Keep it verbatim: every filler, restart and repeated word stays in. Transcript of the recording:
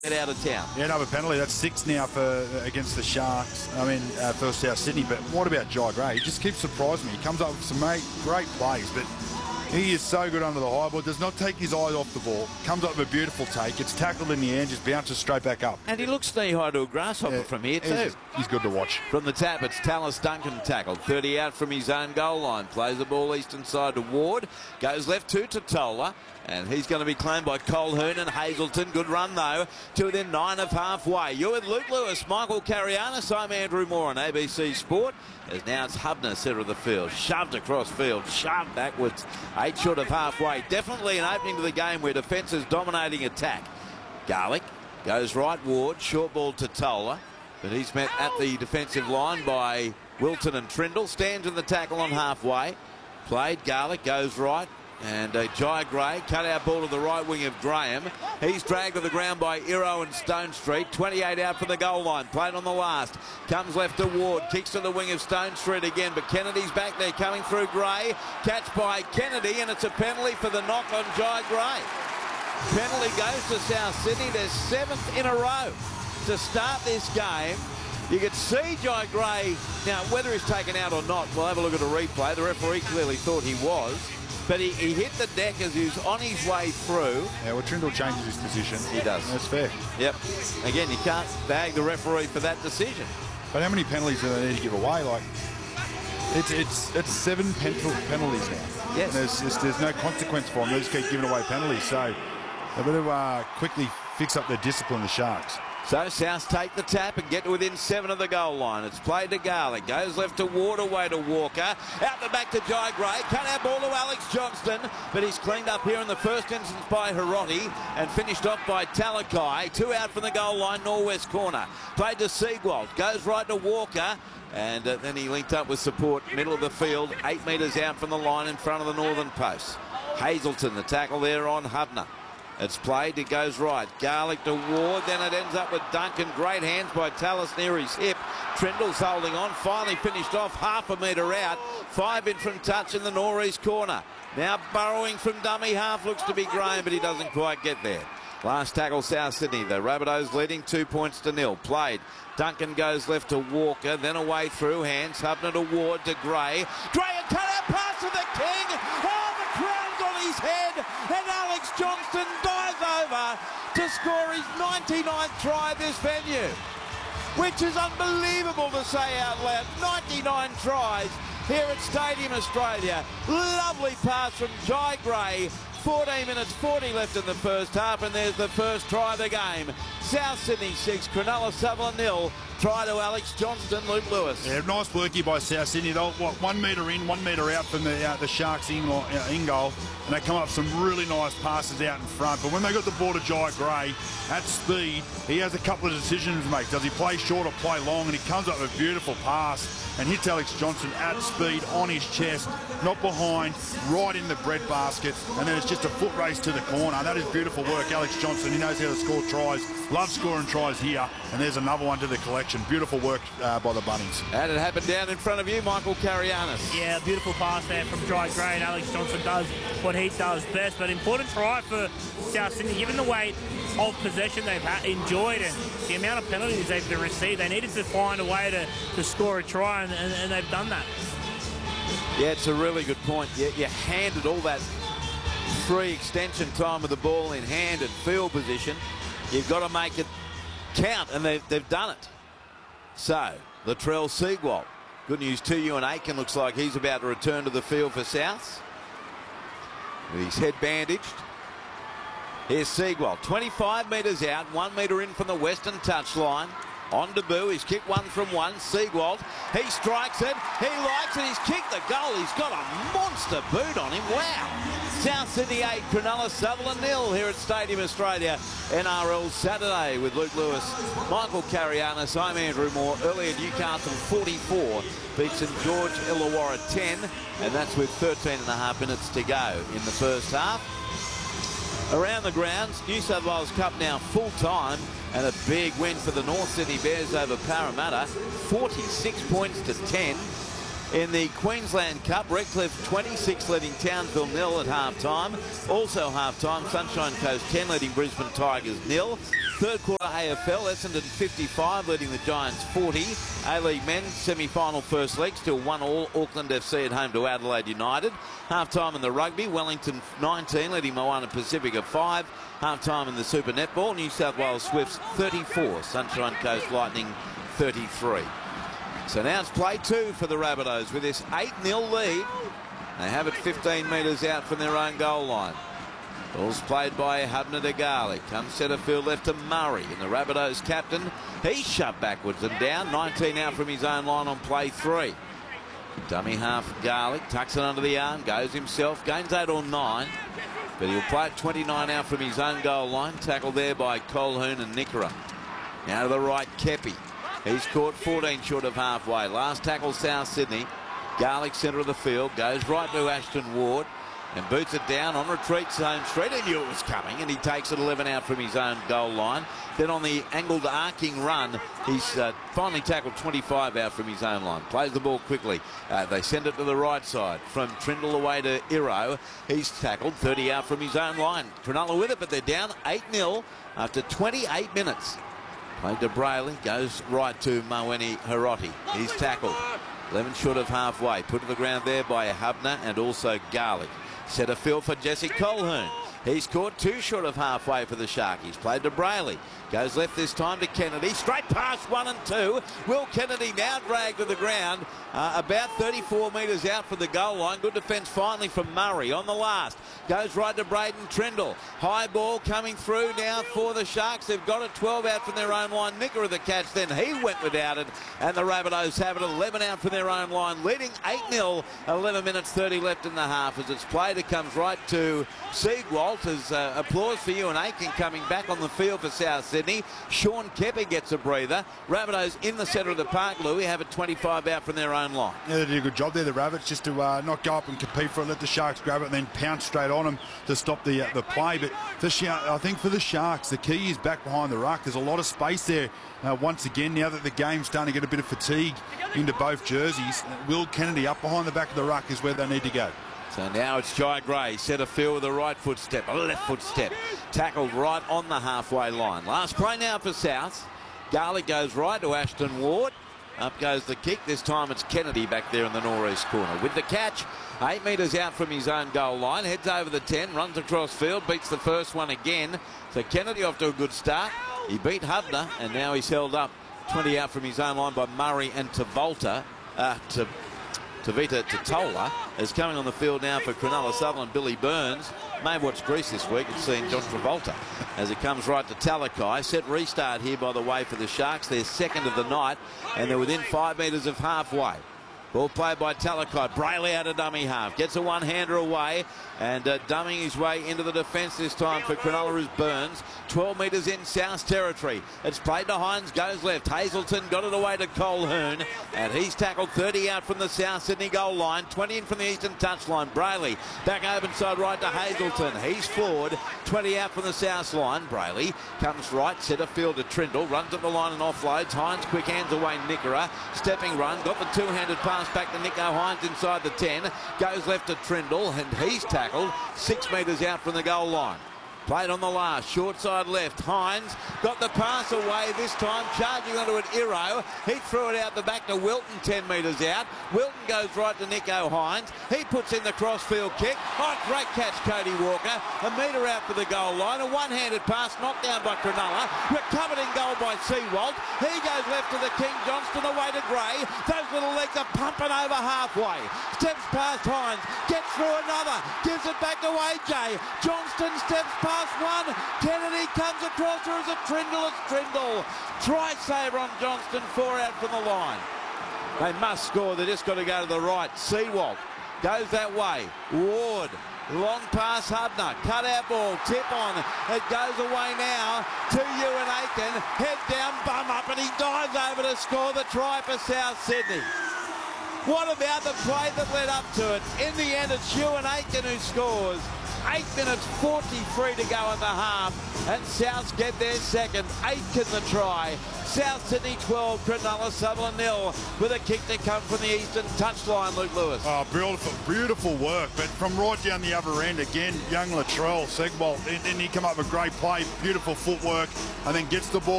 Get out of town. Yeah, another penalty. That's six now for against the Sharks. I mean, uh, for South Sydney. But what about Jai Gray? He just keeps surprising me. He comes up with some great, great plays, but he is so good under the high ball. Does not take his eyes off the ball. Comes up with a beautiful take. It's tackled in the air and just bounces straight back up. And he looks knee-high to a grasshopper yeah, from here too. He's, he's good to watch. From the tap, it's Tallis Duncan tackled. thirty out from his own goal line. Plays the ball eastern side to Ward. Goes left to Totola. And he's going to be claimed by Colquhoun and Hazelton. Good run, though, to within nine of halfway. You're with Luke Lewis, Michael Carianis. I'm Andrew Moore on A B C Sport. As now it's Hubner, centre of the field. Shoved across field, shoved backwards. Eight short of halfway. Definitely an opening to the game where defence is dominating attack. Garlick goes right, Ward. Short ball to Tola. But he's met at the defensive line by Wilton and Trindle. Stands in the tackle on halfway. Played, Garlick goes right. And uh, Jai Gray, cut out ball to the right wing of Graham. He's dragged to the ground by Iro and Stone Street. twenty-eight out from the goal line. Played on the last. Comes left to Ward. Kicks to the wing of Stone Street again. But Kennedy's back there coming through Gray. Catch by Kennedy. And it's a penalty for the knock on Jai Gray. Penalty goes to South Sydney. Their seventh in a row to start this game. You could see Jai Gray. Now, whether he's taken out or not, we'll have a look at a replay. The referee clearly thought he was. But he, he hit the deck as he was on his way through. Yeah, well, Trindle changes his position. He does. That's fair. Yep. Again, you can't bag the referee for that decision. But how many penalties do they need to give away? Like, it's it's it's seven pen penalties now. Yes. There's, there's, there's no consequence for them. They just keep giving away penalties. So they better uh, quickly fix up their discipline, the Sharks. So South take the tap and get to within seven of the goal line. It's played to Garlick. Goes left to Ward, away to Walker. Out the back to Jai Gray. Cut out ball to Alex Johnston. But he's cleaned up here in the first instance by Hiroti and finished off by Talakai. Two out from the goal line, northwest corner. Played to Seagwald. Goes right to Walker. And uh, then he linked up with support, middle of the field. Eight metres out from the line in front of the northern post. Hazelton, the tackle there on Hubner. It's played, it goes right. Garlick to Ward, then it ends up with Duncan. Great hands by Tallis near his hip. Trindle's holding on, finally finished off half a metre out. Five in from touch in the northeast corner. Now burrowing from dummy half, looks to be Graham, but he doesn't quite get there. Last tackle, South Sydney. The Rabbitohs leading two points to nil. Played. Duncan goes left to Walker, then away through hands. Hubner to Ward to Gray. Gray, a cut-out pass to the King. Oh, the crown's on his head. And Alex Johnston dives over to score his ninety-ninth try at this venue, which is unbelievable to say out loud. ninety-nine tries here at Stadium Australia. Lovely pass from Jai Gray. fourteen minutes forty left in the first half, and there's the first try of the game. South Sydney six, Cronulla Sutherland nil. Try to Alex Johnston, Luke Lewis. Yeah, nice work here by South Sydney. They'll, what, one metre in, one metre out from the, uh, the Sharks in, uh, in goal, and they come up with some really nice passes out in front. But when they got the ball to Jai Gray, at speed, he has a couple of decisions to make. Does he play short or play long? And he comes up with a beautiful pass and hits Alex Johnston at speed on his chest, not behind, right in the bread basket, and then it's just a foot race to the corner. That is beautiful work, Alex Johnston. He knows how to score tries. Loves scoring tries here, and there's another one to the collection. Beautiful work uh, by the Bunnies. And it happened down in front of you, Michael Carianis. Yeah, beautiful pass there from Jai Gray, and Alex Johnston does what he does best. But important try for South Sydney, given the weight of possession they've had, enjoyed and the amount of penalties they've received. They needed to find a way to, to score a try, and, and, and they've done that. Yeah, it's a really good point. You, you handed all that free extension time with the ball in hand and field position. You've got to make it count, and they've, they've done it. So, Latrell Seagwald. Good news to you, and Aiken looks like he's about to return to the field for South. With his head bandaged. Here's Seagwald, twenty-five metres out, one metre in from the western touchline. On debut, he's kicked one from one. Seagwald, he strikes it, he likes it, he's kicked the goal. He's got a monster boot on him. Wow. South Sydney eight, Cronulla Sutherland nil here at Stadium Australia. N R L Saturday with Luke Lewis, Michael Carianis. I'm Andrew Moore. Earlier, Newcastle forty-four beat St George Illawarra ten, and that's with thirteen and a half minutes to go in the first half. Around the grounds, New South Wales Cup now full time, and a big win for the North Sydney Bears over Parramatta, forty-six points to ten. In the Queensland Cup, Redcliffe twenty-six leading Townsville nil at half-time. Also half-time, Sunshine Coast ten leading Brisbane Tigers nil. Third quarter A F L, Essendon fifty-five leading the Giants forty. A-League men's semi-final first leg, still one all. Auckland F C at home to Adelaide United. Half-time in the rugby, Wellington nineteen leading Moana Pacifica five. Half-time in the Super Netball, New South Wales Swifts thirty-four, Sunshine Coast Lightning thirty-three. So now it's play two for the Rabbitohs with this eight nil lead. They have it fifteen metres out from their own goal line. Ball's played by Hubner to Garlick. Comes centre field left to Murray. And the Rabbitohs captain, he's shoved backwards and down. nineteen out from his own line on play three. Dummy half Garlick, tucks it under the arm, goes himself, gains eight or nine. But he'll play it twenty-nine out from his own goal line. Tackled there by Colquhoun and Nickera. Now to the right, Kepi. He's caught fourteen short of halfway. Last tackle, South Sydney. Garlick centre of the field. Goes right to Ashton Ward. And boots it down on retreat, zone straight. He knew it was coming. And he takes it eleven out from his own goal line. Then on the angled arcing run, he's uh, finally tackled twenty-five out from his own line. Plays the ball quickly. Uh, they send it to the right side. From Trindle away to Iro. He's tackled thirty out from his own line. Cronulla with it, but they're down eight nil after twenty-eight minutes. Played to Brayley, goes right to Mawene Hiroti. He's tackled. eleven short of halfway. Put to the ground there by Hubner and also Garlick. Set a field for Jesse Colquhoun. He's caught two short of halfway for the Sharkies. Played to Brayley. Goes left this time to Kennedy. Straight past one and two. Will Kennedy now dragged to the ground. Uh, about thirty-four metres out from the goal line. Good defence finally from Murray on the last. Goes right to Braden Trindle. High ball coming through now for the Sharks. They've got it twelve out from their own line. Nicker of the catch. Then he went without it. And the Rabbitohs have it eleven out from their own line. Leading eight nil. eleven minutes thirty left in the half as it's played. It comes right to Siegwalt as uh, applause for Ewan Aiken coming back on the field for South Sydney. Sean Kepi gets a breather. Rabbitohs in the centre of the park, Louis, have it twenty-five out from their own line. Yeah, they did a good job there, the Rabbits, just to uh, not go up and compete for it, let the Sharks grab it and then pounce straight on them to stop the uh, the play. But for Shark, I think for the Sharks, the key is back behind the ruck. There's a lot of space there uh, once again, now that the game's starting to get a bit of fatigue into both jerseys. Will Kennedy up behind the back of the ruck is where they need to go. So now it's Jai Gray, centre field with a right foot step, a left foot step. Tackled right on the halfway line. Last play now for South. Garlick goes right to Ashton Ward. Up goes the kick. This time it's Kennedy back there in the northeast corner. With the catch, eight metres out from his own goal line. Heads over the ten, runs across field, beats the first one again. So Kennedy off to a good start. He beat Hubner, and now he's held up twenty out from his own line by Murray and Travolta. Uh, to Tavita Totola is coming on the field now for Cronulla Sutherland. Billy Burns may have watched Grease this week and seen John Travolta as it comes right to Talakai. Set restart here, by the way, for the Sharks. They're second of the night and they're within five metres of halfway. Ball played by Talakai. Brayley out of dummy half. Gets a one-hander away and uh, dumbing his way into the defence this time for Cronulla is Burns. twelve metres in South territory. It's played to Hines. Goes left. Hazelton got it away to Colquhoun. And he's tackled thirty out from the South Sydney goal line. twenty in from the eastern touchline. Brayley back open side right to Hazelton. He's forward. twenty out from the south line. Brayley comes right. Centre field to Trindle. Runs at the line and offloads. Hines quick hands away Nickera. Stepping run. Got the two-handed pass back to Nico Hines inside the ten. Goes left to Trindle and he's tackled six metres out from the goal line. Played on the last, short side left. Hines got the pass away this time, charging onto it Iro. He threw it out the back to Wilton, ten metres out. Wilton goes right to Nico Hines. He puts in the crossfield kick. Oh, great catch, Cody Walker. A metre out for the goal line. A one-handed pass knocked down by Cronulla. Recovered in goal by Seawalt. He goes left to the King Johnston away to Gray. Those little legs are pumping over halfway. Steps past Hines. Gets through another. Gives it back to A J. Johnston steps past one. Kennedy comes across her as a Trindle. It's Trindle. Try saver on Johnston. Four out from the line. They must score. They just got to go to the right. Seawalt goes that way. Ward. Long pass Hubner. Cut out ball. Tip on. It goes away now to Ewan Aiken. Head down, bum up, and he dives over to score the try for South Sydney. What about the play that led up to it? In the end, it's Ewan Aiken who scores. Eight minutes forty-three to go in the half, and Souths get their second. Aitken the try. South Sydney twelve, Cronulla Sutherland nil, with a kick to come from the eastern touchline, Luke Lewis. Oh, beautiful, beautiful work. But from right down the other end, again, young Latrell, Segbold, and, and he come up with a great play, beautiful footwork, and then gets the ball